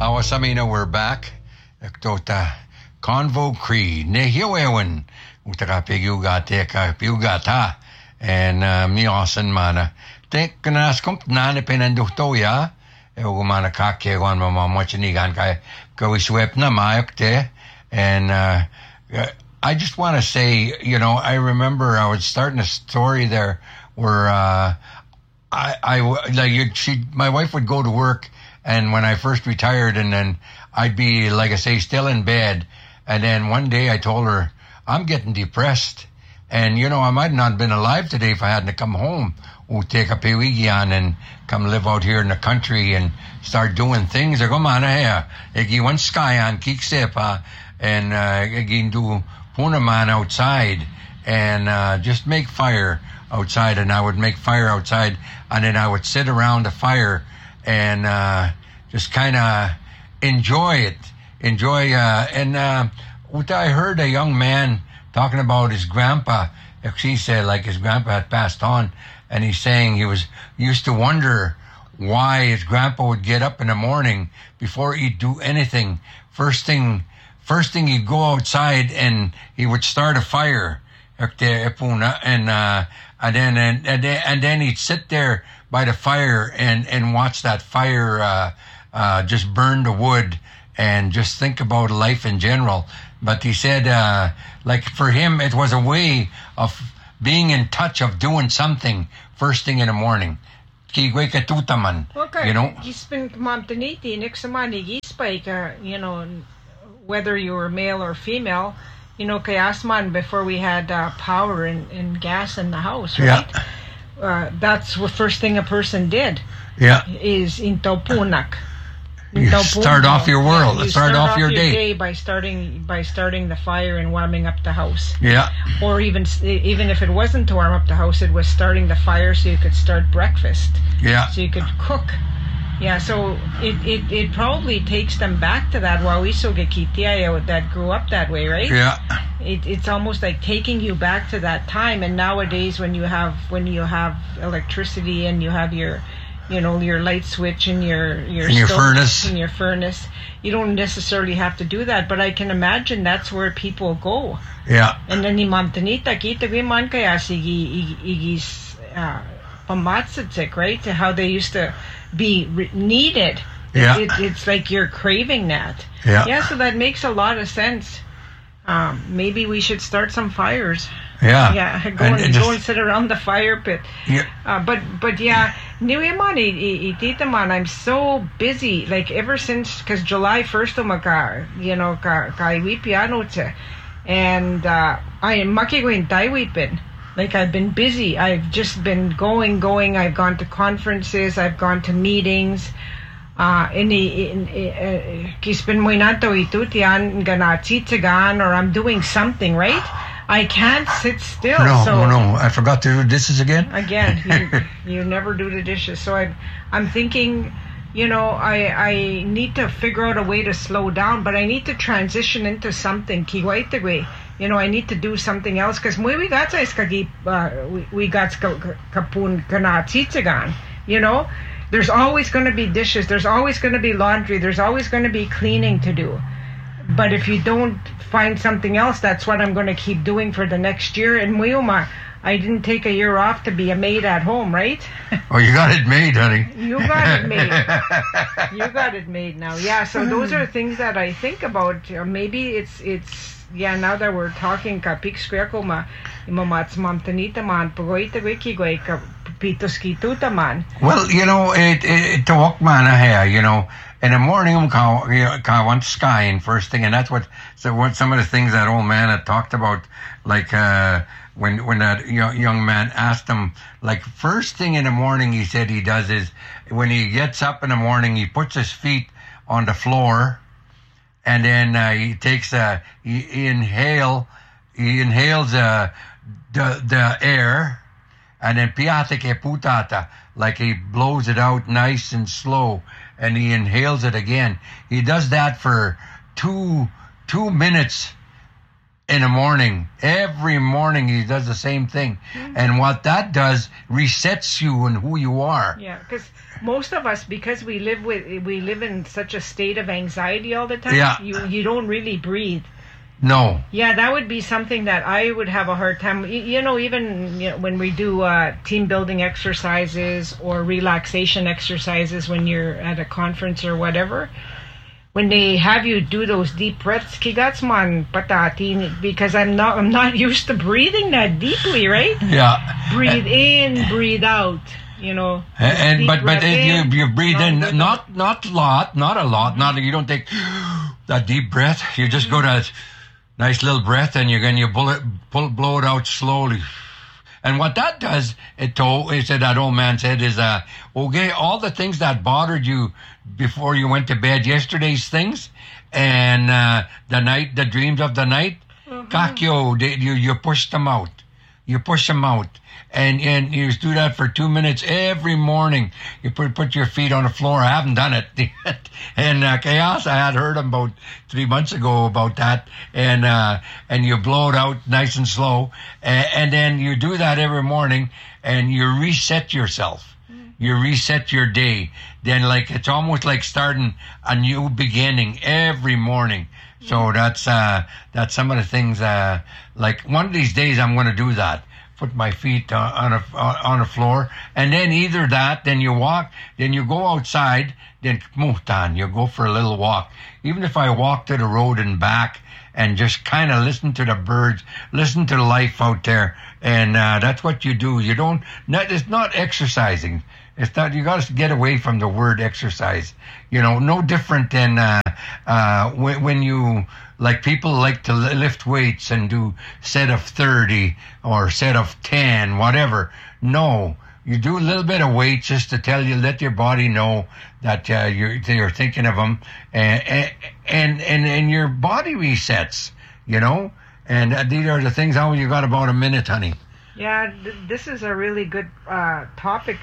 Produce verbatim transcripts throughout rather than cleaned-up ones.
Awasamina, we're back. Tota Convo Cree, Nehiwewan, Utaka Piguga Teka Pugata, and Miosan Mana. Take Nascomp Nana Penandutoya, Eugumana Kake, one Mamma Mochinigan Kai, Kawiswepna Mayokte, and uh, I just want to say, you know, I remember I was starting a story there where uh, I, I, like, she, my wife would go to work. And when I first retired, and then I'd be, like I say, still in bed. And then one day I told her, I'm getting depressed. And, you know, I might not have been alive today if I hadn't come home. We'll take a pewigian and come live out here in the country and start doing things. I go, man, here. Igi one sky on Kiksepa and igi do punaman outside and uh, just make fire outside. And I would make fire outside, and then I would sit around the fire and uh, just kind of enjoy it. Enjoy, uh, and uh, I heard a young man talking about his grandpa. He said, like, his grandpa had passed on, and he's saying he was used to wonder why his grandpa would get up in the morning before he'd do anything. First thing, first thing he'd go outside and he would start a fire, and uh, and then and, and then and then he'd sit there by the fire and, and watch that fire uh, uh, just burn the wood and just think about life in general. But he said, uh, like, for him, it was a way of being in touch, of doing something first thing in the morning. Okay. You know? You know, whether you were male or female, you know, kayasman before we had uh, power and, and gas in the house, right? Yeah. Uh, that's the first thing a person did. Yeah. Is intopunak. You start off your world. Yeah, you start, start off, off your, your day. day by starting by starting the fire and warming up the house. Yeah. Or even even if it wasn't to warm up the house, it was starting the fire so you could start breakfast. Yeah. So you could cook. Yeah. So it, it, it probably takes them back to that wawiso gekitiaya that grew up that way, right? Yeah. It, it's almost like taking you back to that time. And nowadays, when you have when you have electricity and you have your, you know, your light switch and your your, and your stove furnace and your furnace, you don't necessarily have to do that. But I can imagine that's where people go. Yeah. And then ni mamtanita kita vi man kaya sigi igis pamatsitsik, right? How they used to be re- needed. Yeah. It, it's like you're craving that. Yeah. Yeah. So that makes a lot of sense. Um, maybe we should start some fires. Yeah. Yeah. Go and, and, and go just, and sit around the fire pit. Yeah. Uh, but but yeah, niwi man itita man. I'm so busy. Like ever since, because July first umaka, you know, ka ka iwipiano tse, and uh, I am makigoin daiwipin. Like I've been busy. I've just been going, going. I've gone to conferences. I've gone to meetings. Uh, ini kispin mo inato itutian ganatsitsagan, or I'm doing something, right? I can't sit still. No, so no, no. I forgot to do dishes again. Again, you, you never do the dishes. So I'm, I'm thinking, you know, I, I need to figure out a way to slow down, but I need to transition into something. Kiwaitegwe. You know, I need to do something else because we got kagi we got kapun ganatsitsagan. You know. There's always going to be dishes. There's always going to be laundry. There's always going to be cleaning to do. But if you don't find something else, that's what I'm going to keep doing for the next year. And Muyuma, I didn't take a year off to be a maid at home, right? Oh, you got it made, honey. You got it made. You got it made now. Yeah, so those are things that I think about. Or maybe it's, it's yeah, now that we're talking, kapik skreko ma, imamats mamtanita man, pagoita wiki goy ka. Well, you know, it it to walk man here, you know, in the morning I'm I want sky and first thing, and that's what so what some of the things that old man had talked about, like uh, when when that young, young man asked him, like first thing in the morning he said he does is when he gets up in the morning he puts his feet on the floor, and then uh, he takes a he, he inhale he inhales uh, the the air. And then piate ke putata, like he blows it out nice and slow, and he inhales it again. He does that for two two minutes in the morning. Every morning he does the same thing. Mm-hmm. And what that does resets you and who you are. Yeah, because most of us, because we live with we live in such a state of anxiety all the time, yeah. you, you don't really breathe. No. Yeah, that would be something that I would have a hard time. You, you know, even you know, when we do uh, team building exercises or relaxation exercises when you're at a conference or whatever, when they have you do those deep breaths, kigatsman patati, because I'm not I'm not used to breathing that deeply, right? Yeah. Breathe in, breathe out. You know. And, and but but in, you you breathe in not not a lot, not a lot, mm-hmm. not you don't take that deep breath. You just mm-hmm. go to nice little breath, and you're going to pull it, pull, blow it out slowly. And what that does, it told, it said that old man said, is, uh, okay, all the things that bothered you before you went to bed, yesterday's things, and uh, the night, the dreams of the night, mm-hmm. kakyo, they, you, you push them out. You push them out. And and you do that for two minutes every morning. You put put your feet on the floor. I haven't done it yet. And uh, Chaos, I had heard about three months ago about that. And uh, and you blow it out nice and slow. And, and then you do that every morning, and you reset yourself. You reset your day. Then like it's almost like starting a new beginning every morning. So that's uh, that's some of the things. Uh, like one of these days, I'm going to do that. Put my feet uh, on a on a floor, and then either that, then you walk, then you go outside, then muhtan, you go for a little walk. Even if I walk to the road and back, and just kind of listen to the birds, listen to life out there, and uh, that's what you do. You don't. Not, it's not exercising. It's not. You got to get away from the word exercise. You know, no different than uh, uh, when, when you. Like people like to lift weights and do set of thirty or set of ten, whatever. No, you do a little bit of weight just to tell you, let your body know that uh, you're you're thinking of them, and and and and your body resets, you know. And uh, these are the things. How you got about a minute, honey? Yeah, th- this is a really good uh, topic,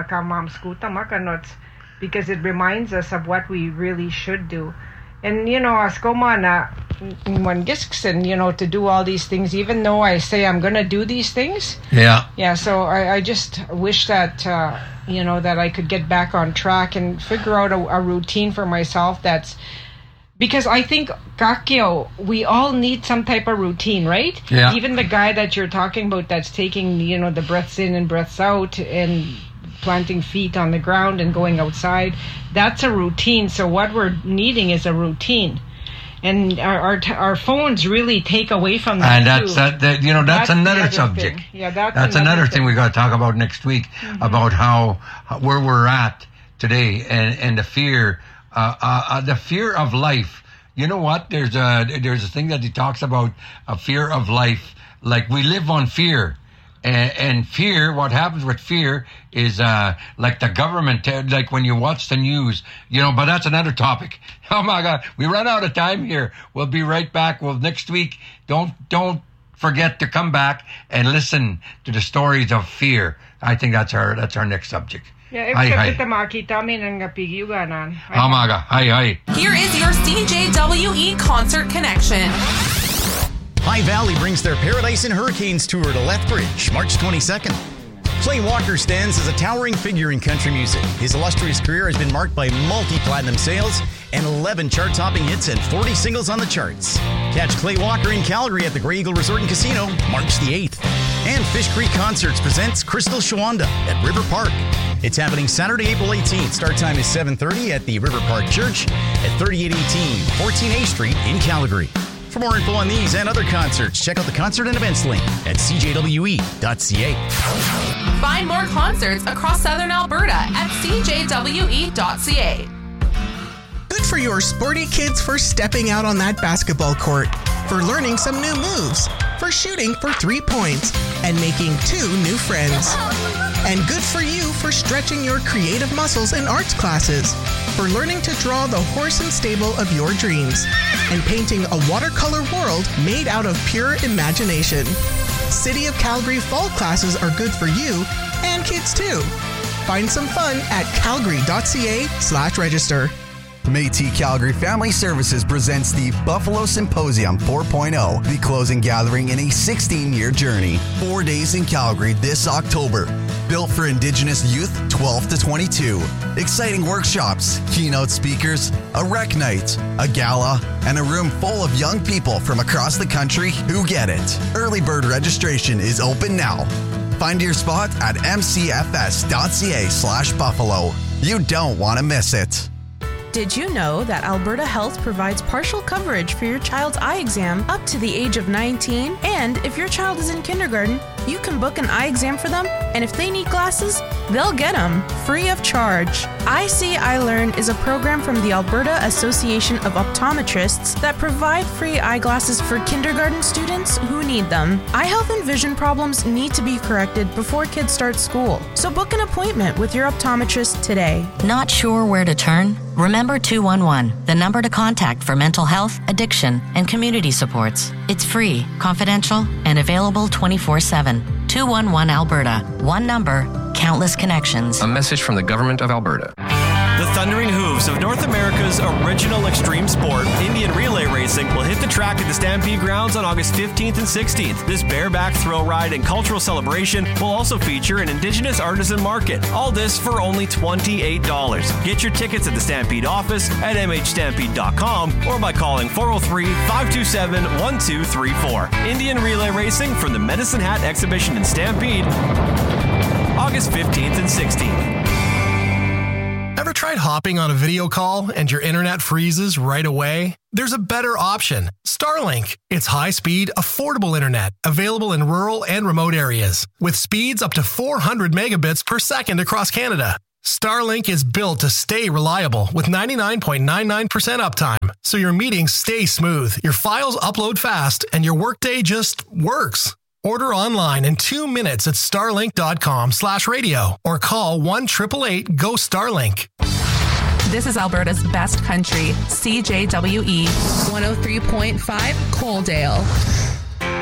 because it reminds us of what we really should do. And, you know, askoma na wangisksen, you know, to do all these things, even though I say I'm going to do these things. Yeah. Yeah, so I, I just wish that, uh, you know, that I could get back on track and figure out a, a routine for myself that's, because I think, kakyo, we all need some type of routine, right? Yeah. Even the guy that you're talking about that's taking, you know, the breaths in and breaths out and planting feet on the ground and going outside, that's a routine. So what we're needing is a routine, and our our, t- our phones really take away from that. And that's too. that, that you know that's, that's another subject. Thing. Yeah, that's, that's another, another thing. thing we got to talk about next week, mm-hmm. about how, how where we're at today, and and the fear, uh, uh, uh, the fear of life. You know what? There's a there's a thing that he talks about, a fear of life. Like we live on fear. And, and fear, what happens with fear is uh, like the government, uh, like when you watch the news, you know, but that's another topic. Oh my God, we run out of time here. We'll be right back. Well, next week, don't don't forget to come back and listen to the stories of fear. I think that's our that's our next subject. Yeah, hi, hi. Hamaga, hi, hi. Here is your C J W E Concert Connection. High Valley brings their Paradise and Hurricanes tour to Lethbridge, March twenty-second. Clay Walker stands as a towering figure in country music. His illustrious career has been marked by multi-platinum sales and eleven chart-topping hits and forty singles on the charts. Catch Clay Walker in Calgary at the Grey Eagle Resort and Casino, March the eighth. And Fish Creek Concerts presents Crystal Shawanda at River Park. It's happening Saturday, April eighteenth. Start time is seven thirty at the River Park Church at thirty-eight eighteen fourteen A Street in Calgary. For more info on these and other concerts, check out the concert and events link at c j w e dot c a. Find more concerts across southern Alberta at c j w e dot c a. Good for your sporty kids for stepping out on that basketball court, for learning some new moves, for shooting for three points, and making two new friends. And good for you for stretching your creative muscles in arts classes, for learning to draw the horse and stable of your dreams, and painting a watercolor world made out of pure imagination. City of Calgary fall classes are good for you and kids too. Find some fun at calgary dot c a slash register. Métis Calgary Family Services presents the Buffalo Symposium four point oh, the closing gathering in a sixteen-year journey. Four days in Calgary this October. Built for Indigenous youth twelve to twenty-two. Exciting workshops, keynote speakers, a rec night, a gala, and a room full of young people from across the country who get it. Early bird registration is open now. Find your spot at mcfs.ca slash Buffalo. You don't want to miss it. Did you know that Alberta Health provides partial coverage for your child's eye exam up to the age of nineteen? And if your child is in kindergarten, you can book an eye exam for them, and if they need glasses, they'll get them free of charge. I See, I Learn is a program from the Alberta Association of Optometrists that provide free eyeglasses for kindergarten students who need them. Eye health and vision problems need to be corrected before kids start school, so book an appointment with your optometrist today. Not sure where to turn? Remember two one one, the number to contact for mental health, addiction, and community supports. It's free, confidential, and available twenty-four seven. two one one Alberta. One number, countless connections. A message from the Government of Alberta. The thundering hooves of North America's original extreme sport, Indian relay racing, will hit the track at the Stampede Grounds on August fifteenth and sixteenth. This bareback thrill ride and cultural celebration will also feature an Indigenous artisan market. All this for only twenty-eight dollars. Get your tickets at the Stampede office at m h stampede dot com or by calling four oh three, five two seven, one two three four. Indian relay racing from the Medicine Hat Exhibition in Stampede, August fifteenth and sixteenth. Ever tried hopping on a video call and your internet freezes right away? There's a better option, Starlink. It's high-speed, affordable internet available in rural and remote areas with speeds up to four hundred megabits per second across Canada. Starlink is built to stay reliable with ninety-nine point nine nine percent uptime, so your meetings stay smooth, your files upload fast, and your workday just works. Order online in two minutes at starlink.com slash radio or call one eight eight eight, G O, Starlink. This is Alberta's best country, C J W E one oh three point five Coaldale.